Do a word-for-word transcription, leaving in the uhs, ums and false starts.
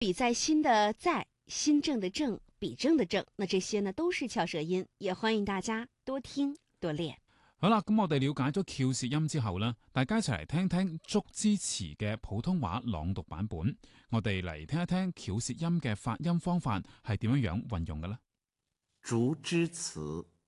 笔在心的在，新政的政，笔正的正，那這些呢都是翹舌音，也歡迎大家多聽多練。 好啦，咁我哋了解咗翹舌音之後呢，大家一齊嚟聽聽竹枝詞嘅普通話朗讀版本。我哋嚟聽一聽翹舌音嘅發音方法係點樣樣運用嘅呢？ 竹枝詞。